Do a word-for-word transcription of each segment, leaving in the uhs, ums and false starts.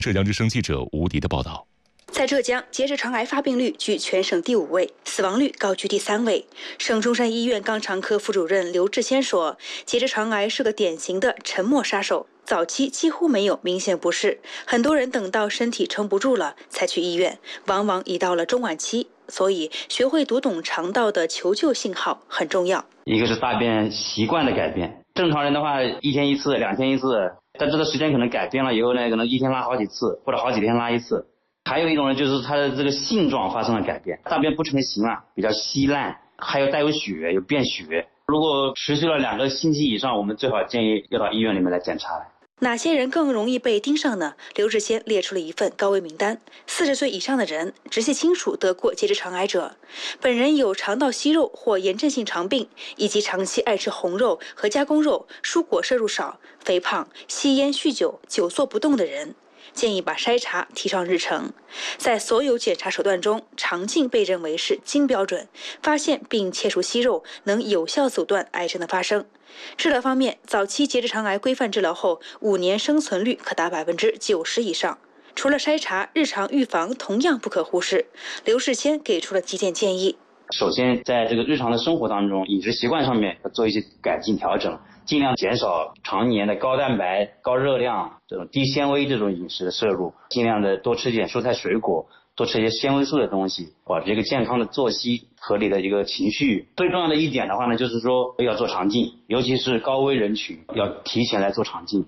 浙江之声记者吴迪的报道。 在浙江，结直肠癌发病率居全省第五位，死亡率高居第三位。省中山医院肛肠科副主任刘志先说，结直肠癌是个典型的沉默杀手，早期几乎没有明显不适，很多人等到身体撑不住了才去医院，往往已到了中晚期。所以，学会读懂肠道的求救信号很重要。 一个是大便习惯的改变，正常人的话，一天一次、两天一次，但这个时间可能改变了以后呢，可能一天拉好几次，或者好几天拉一次。还有一种呢，就是它的这个性状发生了改变，大便不成形了，比较稀烂，还有带有血，有便血。如果持续了两个星期以上，我们最好建议要到医院里面来检查来。 哪些人更容易被盯上呢？刘志先列出了一份高危名单：四十岁以上的人，直系亲属得过结直肠癌者，本人有肠道息肉或炎症性肠病，以及长期爱吃红肉和加工肉、蔬果摄入少、肥胖、吸烟、酗酒、久坐不动的人。建议把筛查提上日程。在所有检查手段中，肠镜被认为是金标准，发现并切除息肉能有效阻断癌症的发生。治疗方面，早期结直肠癌规范治疗后，五年生存率可达百分之九十以上。除了筛查，日常预防同样不可忽视。刘世谦给出了几点建议。 首先，在这个日常的生活当中，饮食习惯上面要做一些改进调整，尽量减少常年的高蛋白、高热量这种低纤维这种饮食的摄入，尽量的多吃点蔬菜水果，多吃一些纤维素的东西，保持一个健康的作息，合理的一个情绪。最重要的一点的话呢，就是说要做肠镜，尤其是高危人群要提前来做肠镜。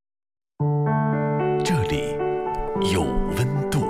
这里有温度。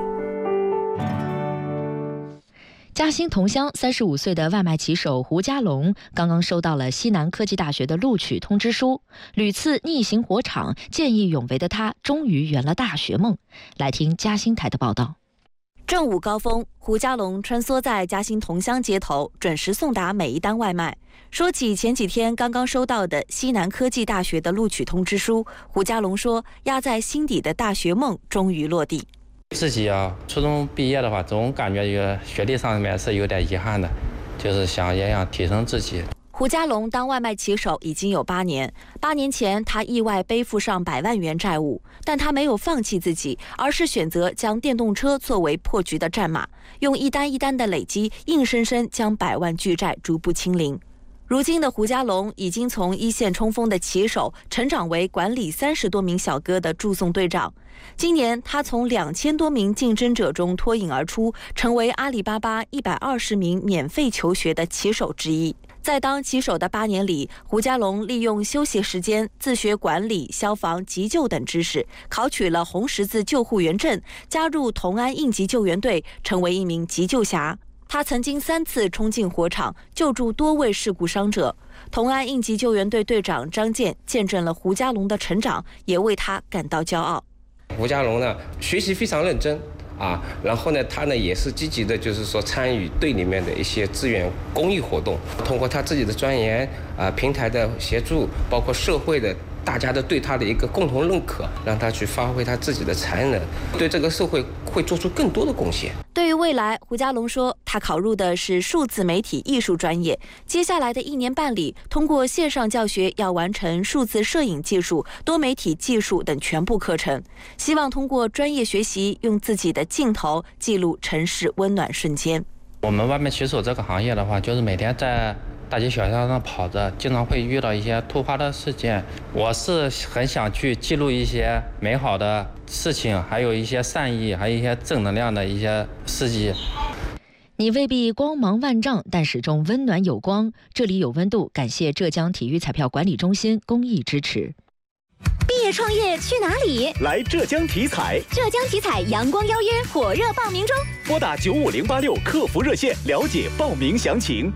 嘉兴同乡三十五岁的外卖骑手胡家龙刚刚收到了西南科技大学的录取通知书，屡次逆行火场、见义勇为的他终于圆了大学梦。来听嘉兴台的报道。 正午高峰，胡家龙穿梭在嘉兴同乡街头，准时送达每一单外卖。说起前几天刚刚收到的西南科技大学的录取通知书，胡家龙说，压在心底的大学梦终于落地。 自己啊，初中毕业的话，总感觉有学历上面是有点遗憾的，就是想也想提升自己。 胡家龙当外卖骑手已经有八年，八年前他意外背负上百万元债务，但他没有放弃自己，而是选择将电动车作为破局的战马，用一单一单的累积，硬生生将百万巨债逐步清零。如今的胡家龙已经从一线冲锋的骑手，成长为管理三十多名小哥的驻送队长。今年，他从两千多名竞争者中脱颖而出，成为阿里巴巴一百二十名免费求学的骑手之一。在当骑手的八年里，胡家龙利用休息时间自学管理、消防、急救等知识，考取了红十字救护员证，加入同安应急救援队，成为一名急救侠。他曾经三次冲进火场，救助多位事故伤者。同安应急救援队队长张健见证了胡家龙的成长，也为他感到骄傲。 胡家龙呢，学习非常认真啊，然后呢，他呢也是积极的，就是说参与队里面的一些志愿公益活动，通过他自己的钻研啊，平台的协助，包括社会的大家的对他的一个共同认可，让他去发挥他自己的才能，对这个社会会做出更多的贡献。 对于未来，胡家龙说，他考入的是数字媒体艺术专业，接下来的一年半里，通过线上教学要完成数字摄影技术、多媒体技术等全部课程，希望通过专业学习，用自己的镜头记录城市温暖瞬间。 我们外卖骑手这个行业的话，就是每天在大街小巷上跑着，经常会遇到一些突发的事件。我是很想去记录一些美好的事情，还有一些善意，还有一些正能量的一些事迹。 你未必光芒万丈，但始终温暖有光。这里有温度，感谢浙江体育彩票管理中心公益支持。 毕业创业去哪里？ 来浙江体彩。 浙江体彩阳光邀约火热报名中， 拨打九五零八六客服热线了解报名详情。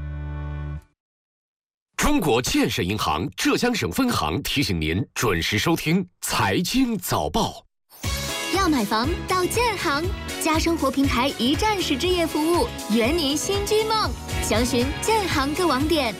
中国建设银行浙江省分行提醒您准时收听财经早报。 要买房到建行，家生活平台一站式置业服务，圆您新居梦。详询建行各网点。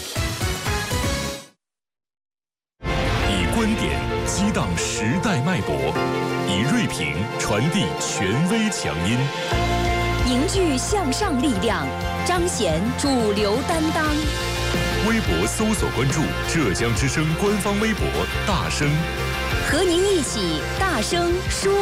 以观点激荡时代脉搏，以锐评传递权威强音， 凝聚向上力量，彰显主流担当。 微博搜索关注浙江之声官方微博大声， 和您一起大声说。